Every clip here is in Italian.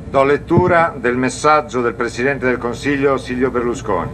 Do lettura del messaggio del Presidente del Consiglio Silvio Berlusconi.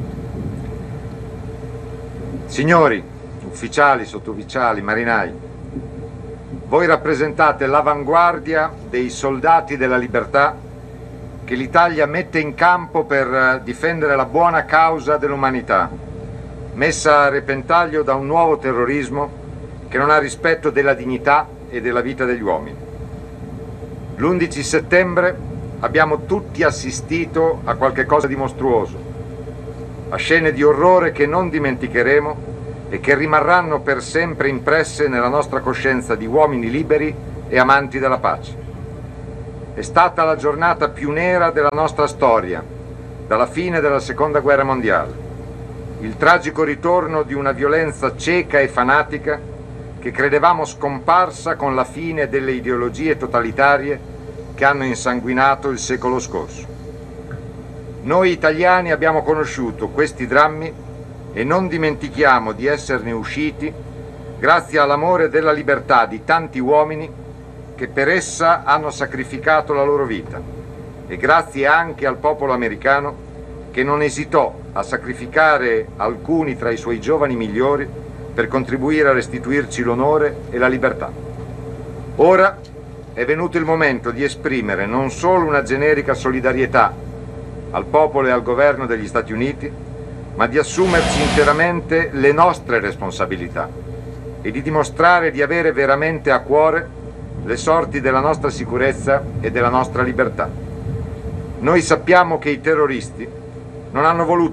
Signori, ufficiali, sottufficiali, marinai, voi rappresentate l'avanguardia dei soldati della libertà che l'Italia mette in campo per difendere la buona causa dell'umanità, messa a repentaglio da un nuovo terrorismo che non ha rispetto della dignità e della vita degli uomini. L'11 settembre abbiamo tutti assistito a qualche cosa di mostruoso, a scene di orrore che non dimenticheremo e che rimarranno per sempre impresse nella nostra coscienza di uomini liberi e amanti della pace. È stata la giornata più nera della nostra storia, dalla fine della Seconda Guerra Mondiale. Il tragico ritorno di una violenza cieca e fanatica che credevamo scomparsa con la fine delle ideologie totalitarie che hanno insanguinato il secolo scorso. Noi italiani abbiamo conosciuto questi drammi e non dimentichiamo di esserne usciti grazie all'amore della libertà di tanti uomini che per essa hanno sacrificato la loro vita e grazie anche al popolo americano che non esitò a sacrificare alcuni tra i suoi giovani migliori per contribuire a restituirci l'onore e la libertà. Ora è venuto il momento di esprimere non solo una generica solidarietà al popolo e al governo degli Stati Uniti, ma di assumerci interamente le nostre responsabilità e di dimostrare di avere veramente a cuore le sorti della nostra sicurezza e della nostra libertà. Noi sappiamo che i terroristi non hanno voluto